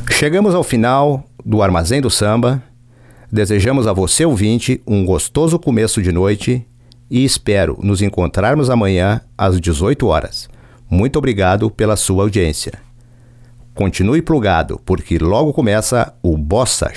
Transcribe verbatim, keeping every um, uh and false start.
Chegamos ao final do Armazém do Samba. Desejamos a você, ouvinte, um gostoso começo de noite e espero nos encontrarmos amanhã às dezoito horas. Muito obrigado pela sua audiência. Continue plugado, porque logo começa o Bossa